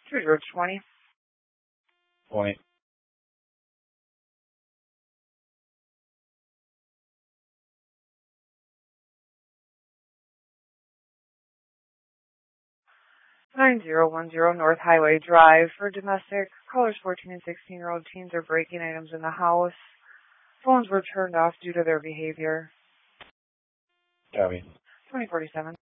Street Road 20. Point. North Highway Drive for domestic. Callers 14 and 16-year-old teens are breaking items in the house. Phones were turned off due to their behavior. Copy. 2047.